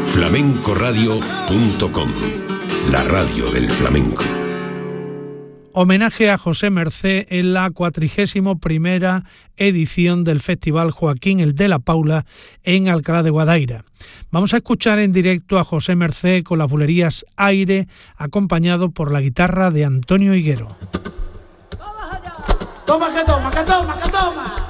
flamencoradio.com, la radio del flamenco. Homenaje a José Mercé en la 41ª edición del Festival Joaquín el de la Paula en Alcalá de Guadaira. Vamos a escuchar en directo a José Mercé con las bulerías Aire, acompañado por la guitarra de Antonio Higuero. Toma que toma, que toma, que toma.